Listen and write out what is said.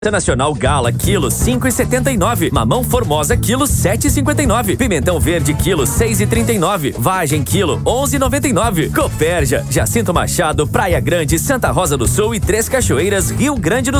Nacional Gala, quilo 5,79. Mamão Formosa, quilo 7,59. Pimentão Verde, quilo 6,39. Vagem, quilo 11,99. Copérgia, Jacinto Machado, Praia Grande, Santa Rosa do Sul e Três Cachoeiras, Rio Grande do